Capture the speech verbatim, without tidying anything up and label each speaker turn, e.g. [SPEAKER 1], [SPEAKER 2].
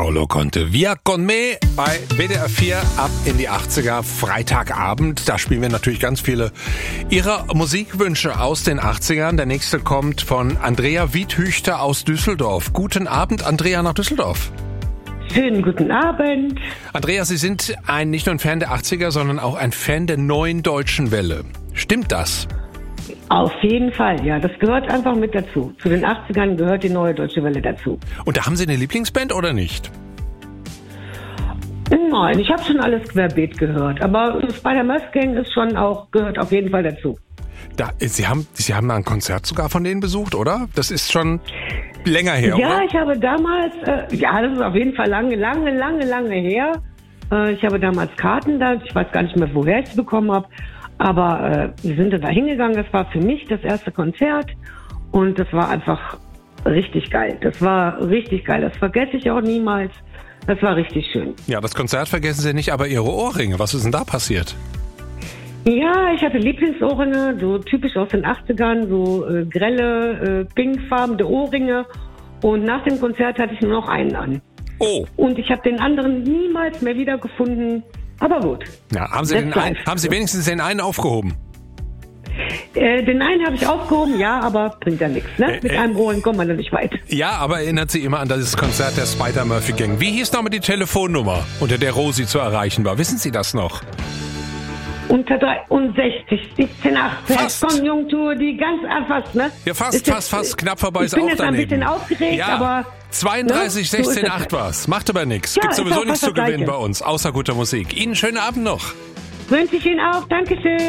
[SPEAKER 1] Paolo Conte. Via con me bei W D R vier ab in die achtziger, Freitagabend. Da spielen wir natürlich ganz viele Ihrer Musikwünsche aus den achtzigern. Der nächste kommt von Andrea Wiethüchter aus Düsseldorf. Guten Abend, Andrea, nach Düsseldorf.
[SPEAKER 2] Schönen guten Abend.
[SPEAKER 1] Andrea, Sie sind ein nicht nur ein Fan der achtziger, sondern auch ein Fan der neuen deutschen Welle. Stimmt das?
[SPEAKER 2] Auf jeden Fall, ja. Das gehört einfach mit dazu. Zu den achtzigern gehört die neue deutsche Welle dazu.
[SPEAKER 1] Und da haben Sie eine Lieblingsband oder nicht?
[SPEAKER 2] Nein, ich habe schon alles querbeet gehört. Aber Spider-Must-Gang ist schon auch, gehört auf jeden Fall dazu.
[SPEAKER 1] Da, Sie haben, Sie haben ein Konzert sogar von denen besucht, oder? Das ist schon länger her,
[SPEAKER 2] ja,
[SPEAKER 1] oder?
[SPEAKER 2] Ich habe damals, äh, ja, das ist auf jeden Fall lange, lange, lange, lange her. Äh, ich habe damals Karten da, ich weiß gar nicht mehr, woher ich sie bekommen habe. Aber äh, wir sind da hingegangen, das war für mich das erste Konzert und das war einfach richtig geil. Das war richtig geil, das vergesse ich auch niemals. Das war richtig schön.
[SPEAKER 1] Ja, das Konzert vergessen Sie nicht, aber Ihre Ohrringe, was ist denn da passiert?
[SPEAKER 2] Ja, ich hatte Lieblingsohrringe, so typisch aus den achtzigern, so äh, grelle, äh, pinkfarbene Ohrringe. Und nach dem Konzert hatte ich nur noch einen an.
[SPEAKER 1] Oh.
[SPEAKER 2] Und ich habe den anderen niemals mehr wiedergefunden. Aber gut.
[SPEAKER 1] Ja, haben Sie, den einen, haben Sie wenigstens den einen aufgehoben?
[SPEAKER 2] Äh, den einen habe ich aufgehoben, ja, aber bringt ja nichts. Ne?
[SPEAKER 1] Äh,
[SPEAKER 2] Mit
[SPEAKER 1] äh,
[SPEAKER 2] einem Ohrring kommt man da nicht weit.
[SPEAKER 1] Ja, aber erinnert Sie immer an das Konzert der Spider-Murphy-Gang. Wie hieß nochmal die Telefonnummer, unter der Rosi zu erreichen war? Wissen Sie das noch?
[SPEAKER 2] Unter dreiundsechzig, siebzehn, achtzehn,
[SPEAKER 1] fast.
[SPEAKER 2] Konjunktur, die ganz einfach, ne?
[SPEAKER 1] Ja, fast,
[SPEAKER 2] ist
[SPEAKER 1] fast,
[SPEAKER 2] jetzt,
[SPEAKER 1] fast. Knapp vorbei ist
[SPEAKER 2] ich bin
[SPEAKER 1] auch
[SPEAKER 2] jetzt
[SPEAKER 1] daneben.
[SPEAKER 2] ein bisschen aufgeregt,
[SPEAKER 1] ja,
[SPEAKER 2] aber...
[SPEAKER 1] zweiunddreißig,
[SPEAKER 2] ne? So
[SPEAKER 1] sechzehn,
[SPEAKER 2] ist es.
[SPEAKER 1] acht war's. Macht aber nichts.
[SPEAKER 2] Ja,
[SPEAKER 1] Gibt
[SPEAKER 2] ist
[SPEAKER 1] sowieso
[SPEAKER 2] auch
[SPEAKER 1] nichts
[SPEAKER 2] fast
[SPEAKER 1] zu
[SPEAKER 2] das
[SPEAKER 1] gewinnen
[SPEAKER 2] Gleiche.
[SPEAKER 1] bei uns, außer guter Musik. Ihnen schönen Abend noch.
[SPEAKER 2] Wünsche ich Ihnen auch. Dankeschön.